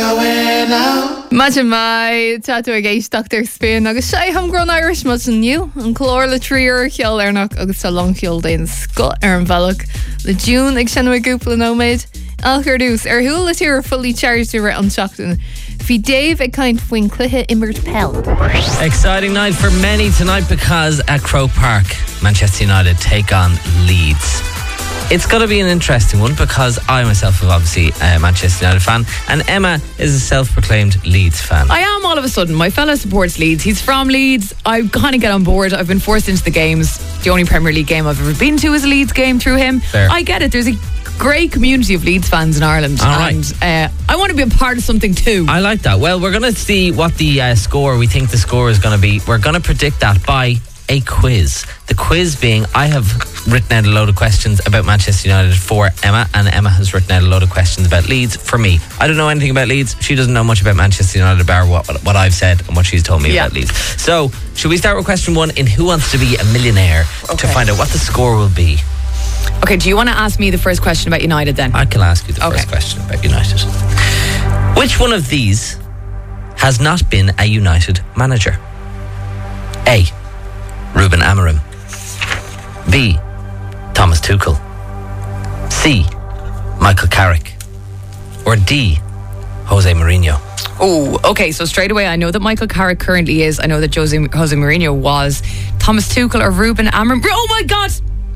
going out. Imagine my tattoo a géis Dr. Spain agus sé hamgron Irish mas an new an chlór le tríor cheol arnach agus sa long cheol déin sco an bhealach le June ag senna gúpla nóméid Alchar dús húil le tíir fully charged over an seachtain. Bhí Dave ag kind faoin cluiche immert pell. Exciting night for many tonight because at Croke Park, Manchester United take on Leeds. It's going to be an interesting one because I myself am obviously a Manchester United fan and Emma is a self-proclaimed Leeds fan. I am all of a sudden. My fella supports Leeds. He's from Leeds. I kind of get on board. I've been forced into the games. The only Premier League game I've ever been to is a Leeds game through him. Fair. I get it. There's a great community of Leeds fans in Ireland. All right. And I want to be a part of something too. I like that. Well, we're going to see what the score, we think the score is going to be. We're going to predict that by a quiz. The quiz being, I have written out a load of questions about Manchester United for Emma, and Emma has written out a load of questions about Leeds for me. I don't know anything about Leeds. She doesn't know much about Manchester United, bar what I've said and what she's told me about Leeds. So, should we start with question one in Who Wants to Be a Millionaire to find out what the score will be? Okay, do you want to ask me the first question about United then? I can ask you the first question about United. Which one of these has not been a United manager? A. Ruben Amorim. B. Thomas Tuchel. C. Michael Carrick. Or D. Jose Mourinho. Oh, okay, so straight away I know that Michael Carrick currently is. I know that Jose Mourinho was. Thomas Tuchel or Ruben Amorim. Oh my God!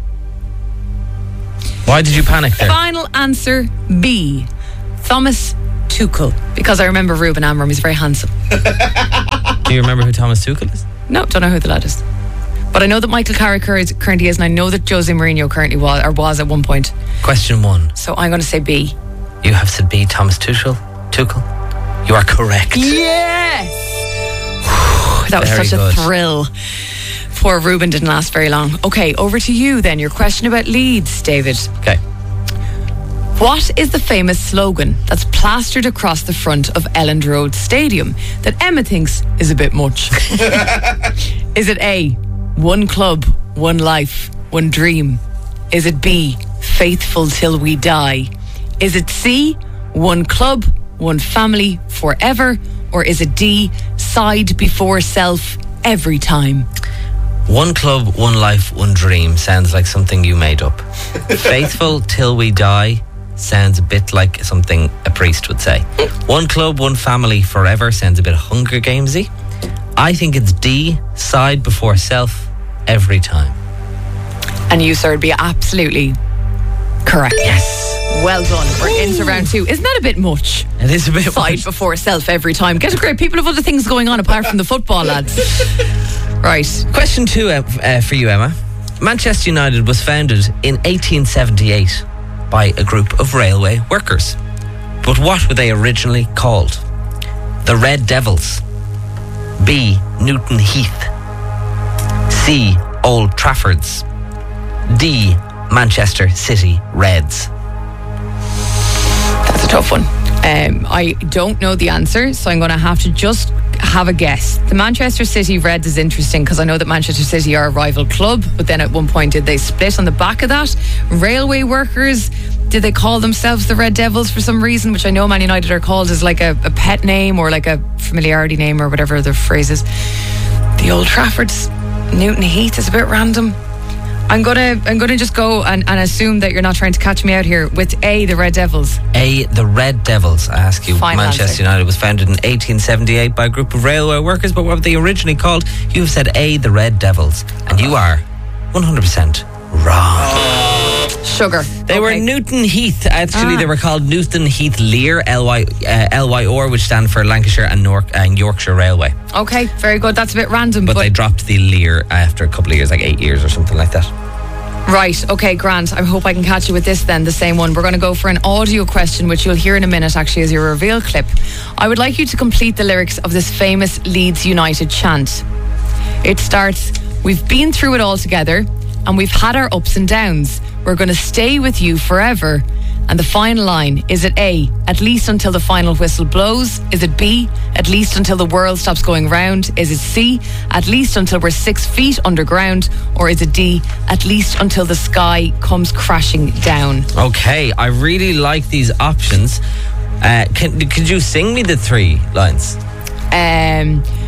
Why did you panic there? Final answer B. Thomas Tuchel. Because I remember Ruben Amorim. He's very handsome. Do you remember who Thomas Tuchel is? No, don't know who the lad is. But I know that Michael Carrick currently is, and I know that Jose Mourinho currently was at one point. Question one. So I'm going to say B. You have said B, Thomas Tuchel. You are correct. Yes! That was Very such good. a thrill. Poor Ruben didn't last very long. Okay, over to you then. Your question about Leeds, David. Okay. What is the famous slogan that's plastered across the front of Elland Road Stadium that Emma thinks is a bit much? Is it A, one club, one life, one dream? Is it B, faithful till we die? Is it C, one club, one family, forever? Or is it D, side before self, every time? One club, one life, one dream sounds like something you made up. Faithful till we die sounds a bit like something a priest would say. One club, one family, forever sounds a bit Hunger Gamesy. I think it's D, side before self, every time. And you, sir, would be absolutely correct. Yes. Well done. We're into round two. Isn't that a bit much? It is a bit Side much. before self every time. Get a grip. People have other things going on apart from the football, lads. Right. Question two for you, Emma. Manchester United was founded in 1878 by a group of railway workers. But what were they originally called? The Red Devils. B. Newton Heath. C. Old Traffords. D. Manchester City Reds. That's a tough one. I don't know the answer, so I'm going to have to just have a guess. The Manchester City Reds is interesting because I know that Manchester City are a rival club, but then at one point did they split on the back of that? Railway workers, did they call themselves the Red Devils for some reason, which I know Man United are called as like a pet name or like a familiarity name or whatever the phrase is. The Old Traffords, Newton Heath is a bit random. I'm gonna just go and assume that you're not trying to catch me out here with A, the Red Devils. A, the Red Devils. I ask you, Final Manchester answer. United was founded in 1878 by a group of railway workers, but what were they originally called? You have said A, the Red Devils, and you are 100% wrong. Sugar. They were Newton Heath. Actually, they were called Newton Heath Lear, LYR, which stand for Lancashire and Yorkshire Railway. Okay, very good. That's a bit random, But they dropped the Lear after a couple of years, like 8 years or something like that. Right, okay, Grant. I hope I can catch you with this then, the same one. We're going to go for an audio question, which you'll hear in a minute, actually, as your reveal clip. I would like you to complete the lyrics of this famous Leeds United chant. It starts, "We've been through it all together, and we've had our ups and downs. We're going to stay with you forever." And the final line, is it A, at least until the final whistle blows? Is it B, at least until the world stops going round? Is it C, at least until we're 6 feet underground? Or is it D, at least until the sky comes crashing down? Okay, I really like these options. Could you sing me the 3 lines?